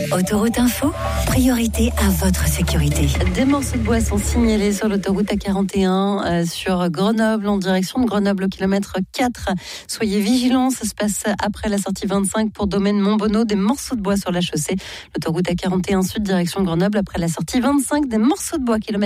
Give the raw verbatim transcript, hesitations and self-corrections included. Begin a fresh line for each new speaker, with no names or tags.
Autoroute Info, priorité à votre sécurité.
Des morceaux de bois sont signalés sur l'autoroute A quarante et un euh, sur Grenoble, en direction de Grenoble au kilomètre quatre. Soyez vigilants, ça se passe après la sortie vingt-cinq pour domaine Montbonneau. Des morceaux de bois sur la chaussée. L'autoroute A quarante et un sud, direction Grenoble, après la sortie vingt-cinq. Des morceaux de bois, kilomètre